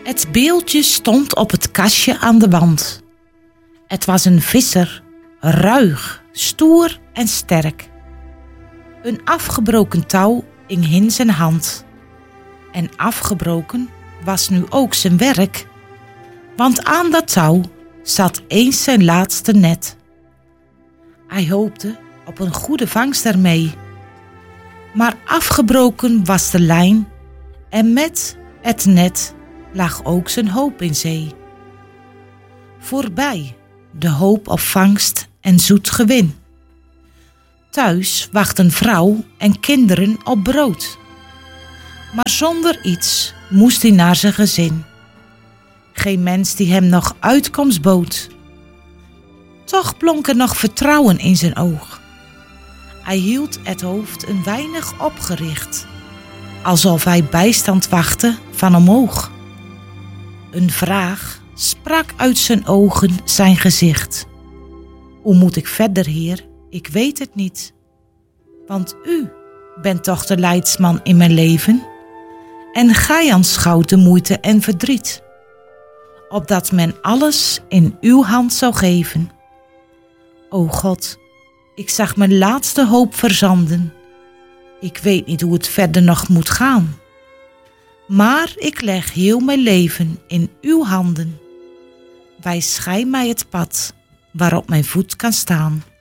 Het beeldje stond op het kastje aan de wand. Het was een visser, ruig, stoer en sterk. Een afgebroken touw hing in zijn hand. En afgebroken was nu ook zijn werk, want aan dat touw zat eens zijn laatste net. Hij hoopte op een goede vangst ermee, maar afgebroken was de lijn en met het net lag ook zijn hoop in zee. Voorbij de hoop op vangst en zoet gewin. Thuis wachten vrouw en kinderen op brood. Maar zonder iets moest hij naar zijn gezin. Geen mens die hem nog uitkomst bood. Toch blonk er nog vertrouwen in zijn oog. Hij hield het hoofd een weinig opgericht, alsof hij bijstand wachtte van omhoog. Een vraag sprak uit zijn ogen zijn gezicht. Hoe moet ik verder, Heer? Ik weet het niet. Want u bent toch de leidsman in mijn leven en gij aanschouwt de moeite en verdriet, opdat men alles in uw hand zou geven. O God, ik zag mijn laatste hoop verzanden. Ik weet niet hoe het verder nog moet gaan. Maar ik leg heel mijn leven in uw handen. Wijs gij mij het pad waarop mijn voet kan staan.